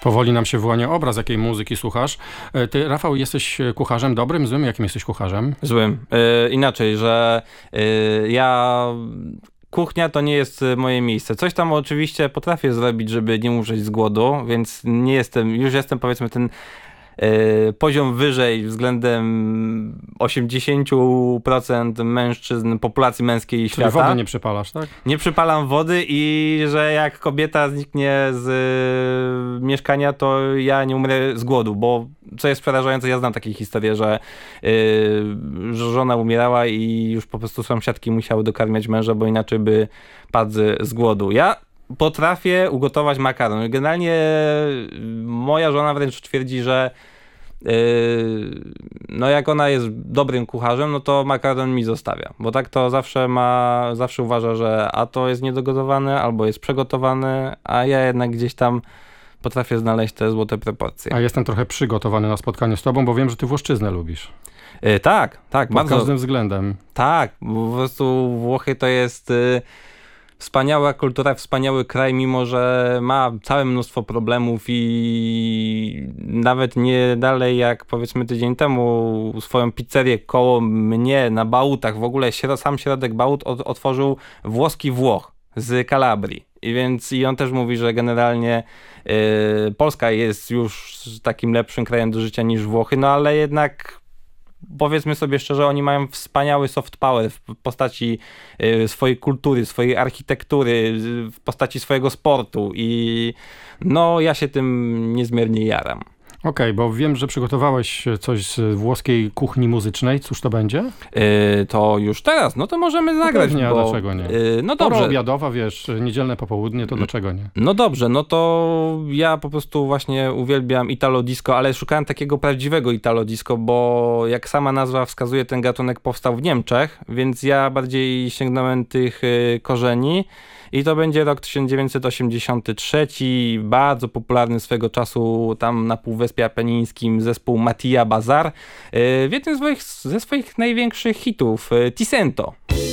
Powoli nam się wyłania obraz, jakiej muzyki słuchasz. Ty, Rafał, jesteś kucharzem dobrym, złym? Jakim jesteś kucharzem? Złym. Inaczej, że ja... Kuchnia to nie jest moje miejsce. Coś tam oczywiście potrafię zrobić, żeby nie umrzeć z głodu, więc nie jestem, już jestem powiedzmy ten poziom wyżej względem 80% mężczyzn, populacji męskiej świata. Czyli wody nie przypalasz, tak? Nie przypalam wody i że jak kobieta zniknie z mieszkania, to ja nie umrę z głodu, bo co jest przerażające, ja znam takie historie, że żona umierała i już po prostu sąsiadki musiały dokarmiać męża, bo inaczej by padł z głodu. Ja potrafię ugotować makaron. Generalnie moja żona wręcz twierdzi, że no jak ona jest dobrym kucharzem, no to makaron mi zostawia. Bo tak to zawsze uważa, że a to jest niedogotowane, albo jest przegotowane, a ja jednak gdzieś tam potrafię znaleźć te złote proporcje. A jestem trochę przygotowany na spotkanie z tobą, bo wiem, że ty włoszczyznę lubisz. Tak, Pod bardzo. każdym względem. Tak, po prostu Włochy to jest wspaniała kultura, wspaniały kraj, mimo że ma całe mnóstwo problemów i nawet nie dalej jak powiedzmy tydzień temu swoją pizzerię koło mnie na Bałutach, w ogóle sam środek Bałut otworzył włoski Włoch z Kalabrii. I on też mówi, że generalnie Polska jest już takim lepszym krajem do życia niż Włochy, no ale jednak powiedzmy sobie szczerze, oni mają wspaniały soft power w postaci swojej kultury, swojej architektury, w postaci swojego sportu i no ja się tym niezmiernie jaram. Okej, bo wiem, że przygotowałeś coś z włoskiej kuchni muzycznej. Cóż to będzie? To już teraz, no to możemy zagrać. Pewnie, bo, dlaczego nie? No Pora dobrze. obiadowa, wiesz, niedzielne popołudnie, to dlaczego nie? No dobrze, no to ja po prostu właśnie uwielbiam Italo Disco, ale szukałem takiego prawdziwego Italo Disco, bo jak sama nazwa wskazuje, ten gatunek powstał w Niemczech, więc ja bardziej sięgnąłem tych korzeni. I to będzie rok 1983, bardzo popularny swego czasu tam na Półwyspie Apenińskim zespół Mattia Bazar w jednym ze swoich największych hitów, Ti Sento.